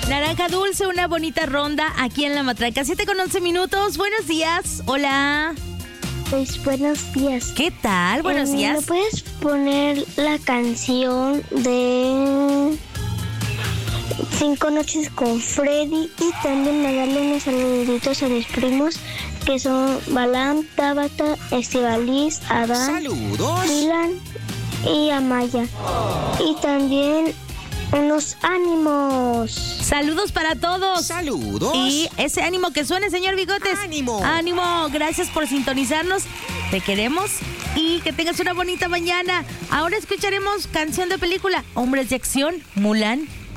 Naranja Dulce, una bonita ronda aquí en La Matraca. 7:11. Buenos días. Hola. Pues buenos días. ¿Qué tal? Buenos días. ¿Me puedes poner la canción de 5 noches con Freddy? Y también mandarle unos saluditos a mis primos que son Balam, Tabata, Estivaliz, Adán, ¡Saludos! Milan y Amaya. Y también unos ánimos. Saludos para todos. ¡Saludos! Y ese ánimo que suene, señor Bigotes. ¡Ánimo! Ánimo, gracias por sintonizarnos. Te queremos y que tengas una bonita mañana. Ahora escucharemos canción de película, Hombres de Acción, Mulan.